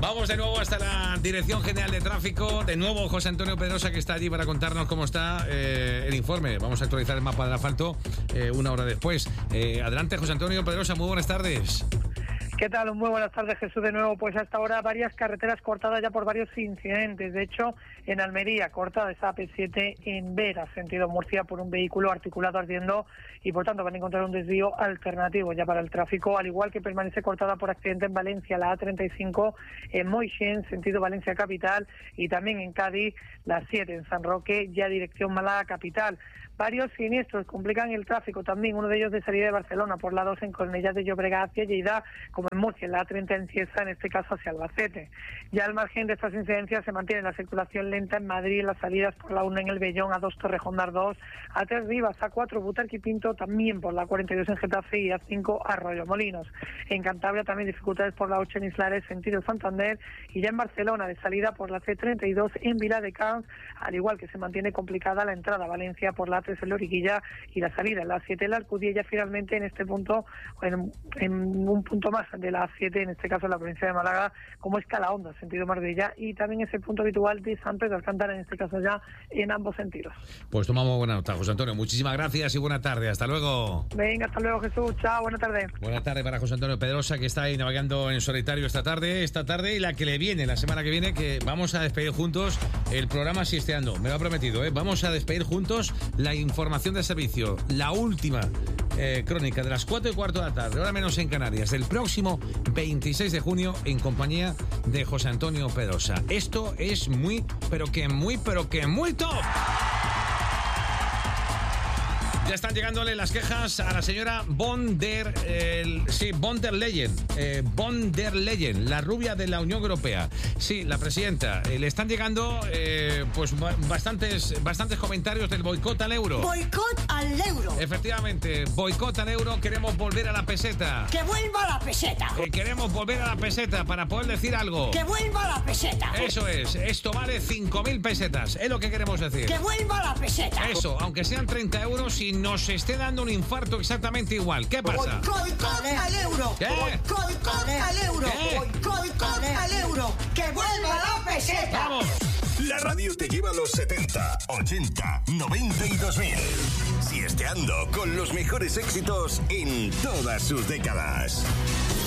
Vamos de nuevo hasta la Dirección General de Tráfico. De nuevo José Antonio Pedrosa, que está allí para contarnos cómo está el informe. Vamos a actualizar el mapa del asfalto una hora después. Adelante, José Antonio Pedrosa, muy buenas tardes. ¿Qué tal? Muy buenas tardes, Jesús. De nuevo, pues hasta ahora varias carreteras cortadas ya por varios incidentes. De hecho, en Almería, cortada esa AP7 en Vera, sentido Murcia, por un vehículo articulado ardiendo y, por tanto, van a encontrar un desvío alternativo ya para el tráfico, al igual que permanece cortada por accidente en Valencia, la A35 en Moixent, sentido Valencia Capital, y también en Cádiz, la 7 en San Roque, ya dirección Málaga Capital. Varios siniestros complican el tráfico también, uno de ellos de salida de Barcelona por la 2 en Cornellà de Llobregat hacia Lleida, como en Murcia, en la A30 en Cieza, en este caso hacia Albacete. Ya al margen de estas incidencias se mantiene la circulación lenta en Madrid, en las salidas por la 1 en El Vellón, A2 Torrejón de Ardoz, A3 Rivas, A4 Butarque y Pinto, también por la 42 en Getafe y A5 Arroyo Molinos. En Cantabria también dificultades por la 8 en Islares, sentido Santander, y ya en Barcelona de salida por la C32 en Viladecans, al igual que se mantiene complicada la entrada a Valencia por la A3 en Loriguilla y la salida en la A7 en la Alcudia, ya finalmente en este punto, en un punto más de la A7, en este caso en la provincia de Málaga, como es Calahonda, sentido Marbella, y también ese punto habitual de San Pedro Alcántara, en este caso ya en ambos sentidos. Pues tomamos buena nota, José Antonio. Muchísimas gracias y buena tarde. Hasta luego. Venga, hasta luego, Jesús. Chao, buena tarde. Buena tarde para José Antonio Pedrosa, que está ahí navegando en solitario esta tarde y la que le viene, la semana que viene, que vamos a despedir juntos el programa Siesteando. Me lo ha prometido, ¿eh? Vamos a despedir juntos la información de servicio, la última crónica de las 4:15 de la tarde, ahora menos en Canarias, del próximo 26 de junio, en compañía de José Antonio Pedrosa. Esto es muy, pero que muy top. Ya están llegándole las quejas a la señora von der Leyen. Von der Leyen, la rubia de la Unión Europea. Sí, la presidenta. Le están llegando pues bastantes comentarios del boicot al euro. ¡Boicot al euro! Efectivamente, boicot al euro. Queremos volver a la peseta. ¡Que vuelva a la peseta! Queremos volver a la peseta para poder decir algo. ¡Que vuelva a la peseta! Eso es. Esto vale 5.000 pesetas. Es lo que queremos decir. ¡Que vuelva a la peseta! Eso, aunque sean 30 euros y nos esté dando un infarto exactamente igual. ¿Qué pasa? ¡Boicot al euro! ¿Qué? ¡Boicot al euro! ¿Qué? ¡Boicot al euro! ¡Que vuelva a la peseta! ¡Vamos! La radio te lleva a los 70, 80, 90 y 2000. Siesteando con los mejores éxitos en todas sus décadas.